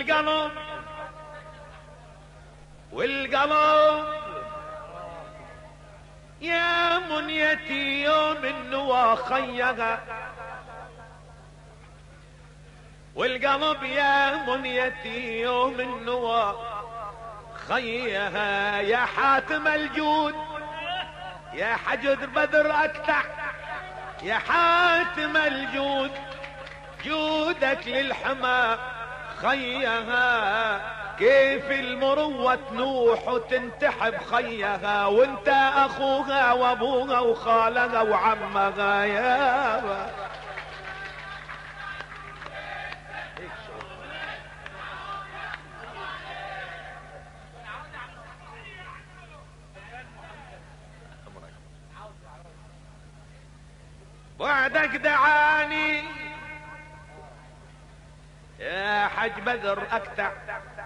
والقلب يا منيتي يوم النوى خيها، والقلب يا منيتي يوم النوى خيها. يا حاتم الجود يا حجر بدر اكتع، يا حاتم الجود جودك للحما خيها. كيف المروة تنوح وتنتحب خيها، وانت اخوها وابوها وخالها وعمها يا بعدك دعاني يا حج بدر اكتع.